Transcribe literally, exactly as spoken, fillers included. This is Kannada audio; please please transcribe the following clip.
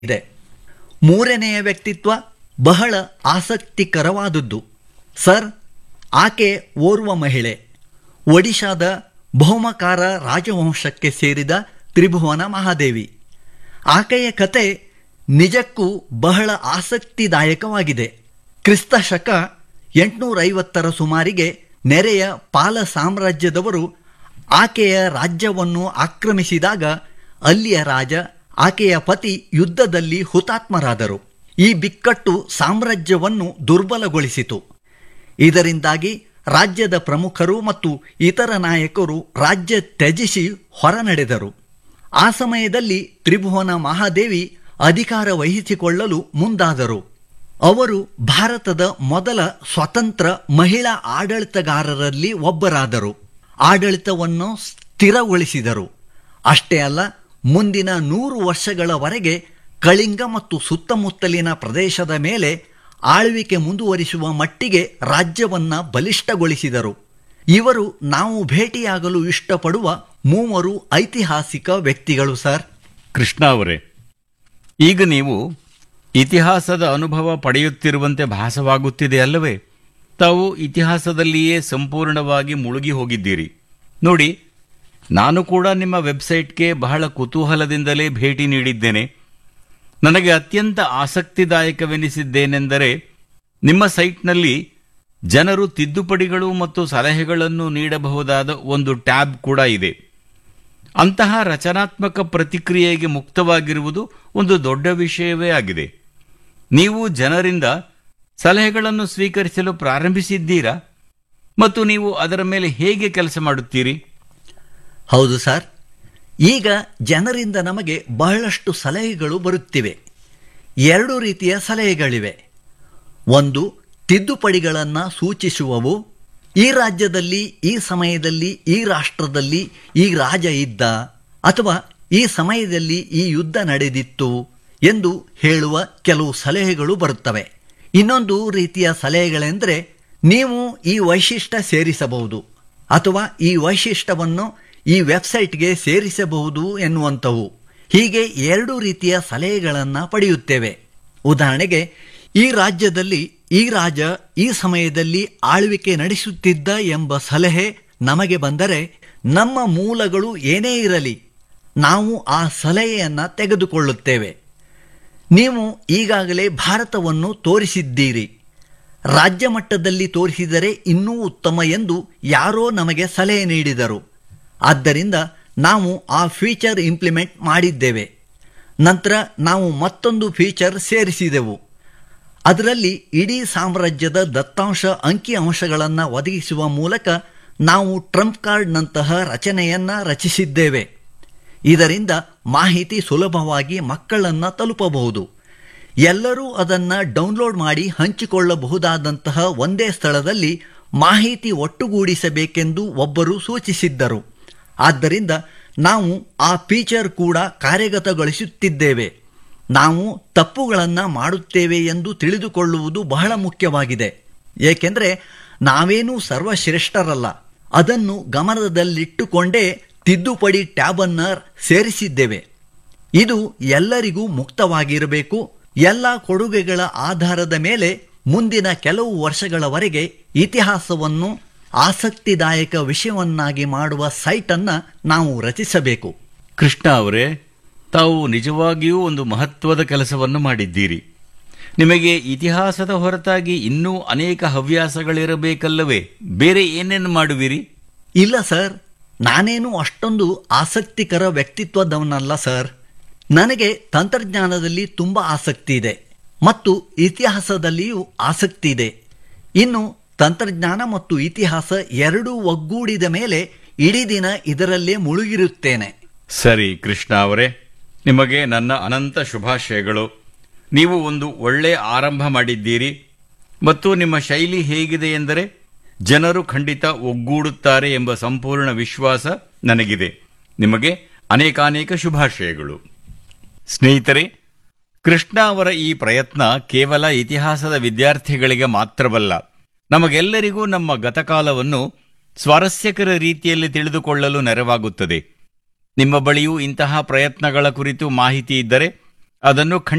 ಇದೆ. ಮೂರನೆಯ ವ್ಯಕ್ತಿತ್ವ ಬಹಳ ಆಸಕ್ತಿಕರವಾದದ್ದು. ಸರ್, ಆಕೆ ಓರ್ವ ಮಹಿಳೆ. ಒಡಿಶಾದ ಬಹುಮಕಾರ ರಾಜವಂಶಕ್ಕೆ ಸೇರಿದ ತ್ರಿಭುವನ ಮಹಾದೇವಿ. ಆಕೆಯ ಕತೆ ನಿಜಕ್ಕೂ ಬಹಳ ಆಸಕ್ತಿದಾಯಕವಾಗಿದೆ. ಕ್ರಿಸ್ತ ಶಕ ಎಂಟುನೂರೈವತ್ತರ ಸುಮಾರಿಗೆ ನೆರೆಯ ಪಾಲ ಸಾಮ್ರಾಜ್ಯದವರು ಆಕೆಯ ರಾಜ್ಯವನ್ನು ಆಕ್ರಮಿಸಿದಾಗ ಅಲ್ಲಿಯ ರಾಜ, ಆಕೆಯ ಪತಿ ಯುದ್ಧದಲ್ಲಿ ಹುತಾತ್ಮರಾದರು. ಈ ಬಿಕ್ಕಟ್ಟು ಸಾಮ್ರಾಜ್ಯವನ್ನು ದುರ್ಬಲಗೊಳಿಸಿತು. ಇದರಿಂದಾಗಿ ರಾಜ್ಯದ ಪ್ರಮುಖರು ಮತ್ತು ಇತರ ನಾಯಕರು ರಾಜ್ಯ ತ್ಯಜಿಸಿ ಹೊರನಡೆದರು. ಆ ಸಮಯದಲ್ಲಿ ತ್ರಿಭುವನ ಮಹಾದೇವಿ ಅಧಿಕಾರ ವಹಿಸಿಕೊಳ್ಳಲು ಮುಂದಾದರು. ಅವರು ಭಾರತದ ಮೊದಲ ಸ್ವತಂತ್ರ ಮಹಿಳಾ ಆಡಳಿತಗಾರರಲ್ಲಿ ಒಬ್ಬರಾದರು. ಆಡಳಿತವನ್ನು ಸ್ಥಿರಗೊಳಿಸಿದರು. ಅಷ್ಟೇ ಅಲ್ಲ, ಮುಂದಿನ ನೂರು ವರ್ಷಗಳವರೆಗೆ ಕಳಿಂಗ ಮತ್ತು ಸುತ್ತಮುತ್ತಲಿನ ಪ್ರದೇಶದ ಮೇಲೆ ಆಳ್ವಿಕೆ ಮುಂದುವರಿಸುವ ಮಟ್ಟಿಗೆ ರಾಜ್ಯವನ್ನು ಬಲಿಷ್ಠಗೊಳಿಸಿದರು. ಇವರು ನಾವು ಭೇಟಿಯಾಗಲು ಇಷ್ಟಪಡುವ ಮೂವರು ಐತಿಹಾಸಿಕ ವ್ಯಕ್ತಿಗಳು ಸರ್. ಕೃಷ್ಣ ಅವರೇ, ಈಗ ನೀವು ಇತಿಹಾಸದ ಅನುಭವ ಪಡೆಯುತ್ತಿರುವಂತೆ ಭಾಸವಾಗುತ್ತಿದೆ ಅಲ್ಲವೇ? ತಾವು ಇತಿಹಾಸದಲ್ಲಿಯೇ ಸಂಪೂರ್ಣವಾಗಿ ಮುಳುಗಿ ಹೋಗಿದ್ದೀರಿ. ನೋಡಿ, ನಾನು ಕೂಡ ನಿಮ್ಮ ವೆಬ್ಸೈಟ್ಗೆ ಬಹಳ ಕುತೂಹಲದಿಂದಲೇ ಭೇಟಿ ನೀಡಿದ್ದೇನೆ. ನನಗೆ ಅತ್ಯಂತ ಆಸಕ್ತಿದಾಯಕವೆನಿಸಿದ್ದೇನೆಂದರೆ, ನಿಮ್ಮ ಸೈಟ್ನಲ್ಲಿ ಜನರು ತಿದ್ದುಪಡಿಗಳು ಮತ್ತು ಸಲಹೆಗಳನ್ನು ನೀಡಬಹುದಾದ ಒಂದು ಟ್ಯಾಬ್ ಕೂಡ ಇದೆ. ಅಂತಹ ರಚನಾತ್ಮಕ ಪ್ರತಿಕ್ರಿಯೆಗೆ ಮುಕ್ತವಾಗಿರುವುದು ಒಂದು ದೊಡ್ಡ ವಿಷಯವೇ ಆಗಿದೆ. ನೀವು ಜನರಿಂದ ಸಲಹೆಗಳನ್ನು ಸ್ವೀಕರಿಸಲು ಪ್ರಾರಂಭಿಸಿದ್ದೀರಾ ಮತ್ತು ನೀವು ಅದರ ಮೇಲೆ ಹೇಗೆ ಕೆಲಸ ಮಾಡುತ್ತೀರಿ? ಹೌದು ಸರ್, ಈಗ ಜನರಿಂದ ನಮಗೆ ಬಹಳಷ್ಟು ಸಲಹೆಗಳು ಬರುತ್ತಿವೆ. ಎರಡು ರೀತಿಯ ಸಲಹೆಗಳಿವೆ. ಒಂದು, ತಿದ್ದುಪಡಿಗಳನ್ನು ಸೂಚಿಸುವವು. ಈ ರಾಜ್ಯದಲ್ಲಿ, ಈ ಸಮಯದಲ್ಲಿ, ಈ ರಾಷ್ಟ್ರದಲ್ಲಿ ಈ ರಾಜ ಇದ್ದ, ಅಥವಾ ಈ ಸಮಯದಲ್ಲಿ ಈ ಯುದ್ಧ ನಡೆದಿತ್ತು ಎಂದು ಹೇಳುವ ಕೆಲವು ಸಲಹೆಗಳು ಬರುತ್ತವೆ. ಇನ್ನೊಂದು ರೀತಿಯ ಸಲಹೆಗಳೆಂದರೆ, ನೀವು ಈ ವೈಶಿಷ್ಟ್ಯ ಸೇರಿಸಬಹುದು ಅಥವಾ ಈ ವೈಶಿಷ್ಟ್ಯವನ್ನು ಈ ವೆಬ್ಸೈಟ್ಗೆ ಸೇರಿಸಬಹುದು ಎನ್ನುವಂಥವು. ಹೀಗೆ ಎರಡು ರೀತಿಯ ಸಲಹೆಗಳನ್ನು ಪಡೆಯುತ್ತೇವೆ. ಉದಾಹರಣೆಗೆ, ಈ ರಾಜ್ಯದಲ್ಲಿ ಈ ರಾಜ ಈ ಸಮಯದಲ್ಲಿ ಆಳ್ವಿಕೆ ನಡೆಸುತ್ತಿದ್ದ ಎಂಬ ಸಲಹೆ ನಮಗೆ ಬಂದರೆ, ನಮ್ಮ ಮೂಲಗಳು ಏನೇ ಇರಲಿ ನಾವು ಆ ಸಲಹೆಯನ್ನು ತೆಗೆದುಕೊಳ್ಳುತ್ತೇವೆ. ನೀವು ಈಗಾಗಲೇ ಭಾರತವನ್ನು ತೋರಿಸಿದ್ದೀರಿ, ರಾಜ್ಯ ಮಟ್ಟದಲ್ಲಿ ತೋರಿಸಿದರೆ ಇನ್ನೂ ಉತ್ತಮ ಎಂದು ಯಾರೋ ನಮಗೆ ಸಲಹೆ ನೀಡಿದರು. ಆದ್ದರಿಂದ ನಾವು ಆ ಫೀಚರ್ ಇಂಪ್ಲಿಮೆಂಟ್ ಮಾಡಿದ್ದೇವೆ. ನಂತರ ನಾವು ಮತ್ತೊಂದು ಫೀಚರ್ ಸೇರಿಸಿದೆವು. ಅದರಲ್ಲಿ ಇಡೀ ಸಾಮ್ರಾಜ್ಯದ ದತ್ತಾಂಶ ಅಂಕಿ ಅಂಶಗಳನ್ನು ಒದಗಿಸುವ ಮೂಲಕ ನಾವು ಟ್ರಂಪ್ ಕಾರ್ಡ್ನಂತಹ ರಚನೆಯನ್ನು ರಚಿಸಿದ್ದೇವೆ. ಇದರಿಂದ ಮಾಹಿತಿ ಸುಲಭವಾಗಿ ಮಕ್ಕಳನ್ನು ತಲುಪಬಹುದು. ಎಲ್ಲರೂ ಅದನ್ನು ಡೌನ್ಲೋಡ್ ಮಾಡಿ ಹಂಚಿಕೊಳ್ಳಬಹುದಾದಂತಹ ಒಂದೇ ಸ್ಥಳದಲ್ಲಿ ಮಾಹಿತಿ ಒಟ್ಟುಗೂಡಿಸಬೇಕೆಂದು ಒಬ್ಬರು ಸೂಚಿಸಿದ್ದರು. ಆದ್ದರಿಂದ ನಾವು ಆ ಫೀಚರ್ ಕೂಡ ಕಾರ್ಯಗತಗೊಳಿಸುತ್ತಿದ್ದೇವೆ. ನಾವು ತಪ್ಪುಗಳನ್ನು ಮಾಡುತ್ತೇವೆ ಎಂದು ತಿಳಿದುಕೊಳ್ಳುವುದು ಬಹಳ ಮುಖ್ಯವಾಗಿದೆ. ಏಕೆಂದರೆ ನಾವೇನೂ ಸರ್ವಶ್ರೇಷ್ಠರಲ್ಲ. ಅದನ್ನು ಗಮನದಲ್ಲಿಟ್ಟುಕೊಂಡೇ ತಿದ್ದುಪಡಿ ಟ್ಯಾಬನ್ನು ಸೇರಿಸಿದ್ದೇವೆ. ಇದು ಎಲ್ಲರಿಗೂ ಮುಕ್ತವಾಗಿರಬೇಕು. ಎಲ್ಲ ಕೊಡುಗೆಗಳ ಆಧಾರದ ಮೇಲೆ ಮುಂದಿನ ಕೆಲವು ವರ್ಷಗಳವರೆಗೆ ಇತಿಹಾಸವನ್ನು ಆಸಕ್ತಿದಾಯಕ ವಿಷಯವನ್ನಾಗಿ ಮಾಡುವ ಸೈಟನ್ನು ನಾವು ರಚಿಸಬೇಕು. ಕೃಷ್ಣ ಅವರೇ, ತಾವು ನಿಜವಾಗಿಯೂ ಒಂದು ಮಹತ್ವದ ಕೆಲಸವನ್ನು ಮಾಡಿದ್ದೀರಿ. ನಿಮಗೆ ಇತಿಹಾಸದ ಹೊರತಾಗಿ ಇನ್ನೂ ಅನೇಕ ಹವ್ಯಾಸಗಳಿರಬೇಕಲ್ಲವೇ? ಬೇರೆ ಏನೇನು ಮಾಡುವಿರಿ? ಇಲ್ಲ ಸರ್, ನಾನೇನು ಅಷ್ಟೊಂದು ಆಸಕ್ತಿಕರ ವ್ಯಕ್ತಿತ್ವದವನಲ್ಲ ಸರ್. ನನಗೆ ತಂತ್ರಜ್ಞಾನದಲ್ಲಿ ತುಂಬ ಆಸಕ್ತಿ ಇದೆ ಮತ್ತು ಇತಿಹಾಸದಲ್ಲಿಯೂ ಆಸಕ್ತಿ ಇದೆ. ಇನ್ನು ತಂತ್ರಜ್ಞಾನ ಮತ್ತು ಇತಿಹಾಸ ಎರಡೂ ಒಗ್ಗೂಡಿದ ಮೇಲೆ ಇಡೀ ದಿನ ಇದರಲ್ಲೇ ಮುಳುಗಿರುತ್ತೇನೆ. ಸರಿ ಕೃಷ್ಣ ಅವರೇ, ನಿಮಗೆ ನನ್ನ ಅನಂತ ಶುಭಾಶಯಗಳು. ನೀವು ಒಂದು ಒಳ್ಳೆಯ ಆರಂಭ ಮಾಡಿದ್ದೀರಿ ಮತ್ತು ನಿಮ್ಮ ಶೈಲಿ ಹೇಗಿದೆ ಎಂದರೆ ಜನರು ಖಂಡಿತ ಒಗ್ಗೂಡುತ್ತಾರೆ ಎಂಬ ಸಂಪೂರ್ಣ ವಿಶ್ವಾಸ ನನಗಿದೆ. ನಿಮಗೆ ಅನೇಕಾನೇಕ ಶುಭಾಶಯಗಳು. ಸ್ನೇಹಿತರೆ, ಕೃಷ್ಣ ಅವರ ಈ ಪ್ರಯತ್ನ ಕೇವಲ ಇತಿಹಾಸದ ವಿದ್ಯಾರ್ಥಿಗಳಿಗೆ ಮಾತ್ರವಲ್ಲ, ನಮಗೆಲ್ಲರಿಗೂ ನಮ್ಮ ಗತಕಾಲವನ್ನು ಸ್ವಾರಸ್ಯಕರ ರೀತಿಯಲ್ಲಿ ತಿಳಿದುಕೊಳ್ಳಲು ನೆರವಾಗುತ್ತದೆ. ನಿಮ್ಮ ಬಳಿಯೂ ಇಂತಹ ಪ್ರಯತ್ನಗಳ ಕುರಿತು ಮಾಹಿತಿ ಇದ್ದರೆ ಅದನ್ನು